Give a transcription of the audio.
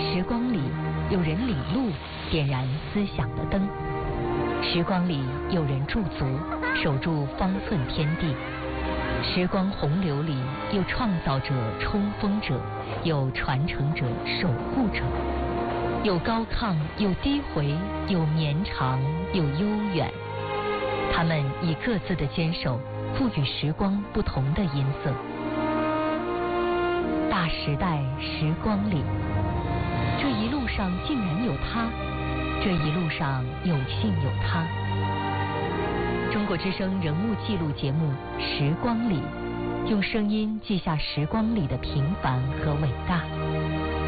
时光里有人领路，点燃思想的灯；时光里有人驻足，守住方寸天地。时光洪流里有创造者、冲锋者，有传承者、守护者，有高亢，有低回，有绵长，有悠远。他们以各自的坚守，赋予时光不同的音色。大时代时光里，这一路上竟然有他，这一路上有幸有他。中国之声人物记录节目《时光里》，用声音记下时光里的平凡和伟大。